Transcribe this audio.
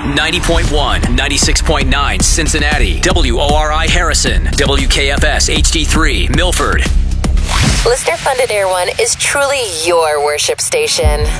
90.1, 96.9 Cincinnati, WORI Harrison, WKFS HD3 Milford. Listener-funded Air One is truly your worship station.